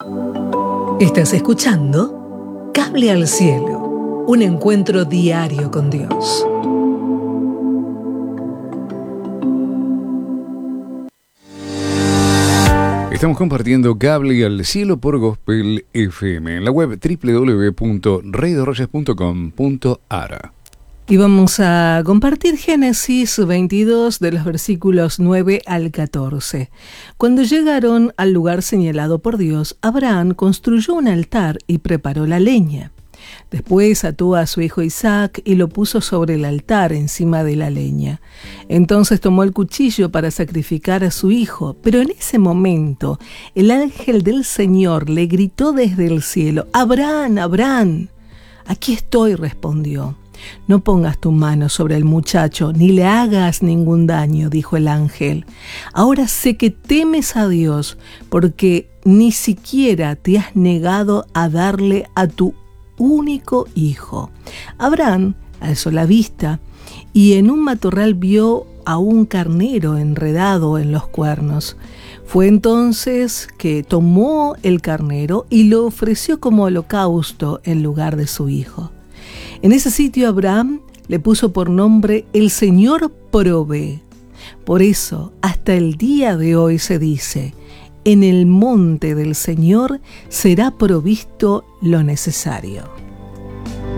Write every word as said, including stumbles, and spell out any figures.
Estás escuchando Cable al Cielo, un encuentro diario con Dios. Estamos compartiendo Cable al Cielo por Gospel F M en la web doble u doble u doble u punto rey de reyes punto com punto a r. Y vamos a compartir Génesis veintidós de los versículos nueve al catorce. Cuando llegaron al lugar señalado por Dios, Abraham construyó un altar y preparó la leña. Después ató a su hijo Isaac y lo puso sobre el altar encima de la leña. Entonces tomó el cuchillo para sacrificar a su hijo, pero en ese momento el ángel del Señor le gritó desde el cielo: «Abraham, Abraham». «Aquí estoy», respondió. «No pongas tu mano sobre el muchacho, ni le hagas ningún daño», dijo el ángel. «Ahora sé que temes a Dios, porque ni siquiera te has negado a darle a tu único hijo». Abraham alzó la vista y en un matorral vio a un carnero enredado en los cuernos. Fue entonces que tomó el carnero y lo ofreció como holocausto en lugar de su hijo. En ese sitio Abraham le puso por nombre «El Señor provee». Por eso, hasta el día de hoy se dice: «En el monte del Señor será provisto lo necesario».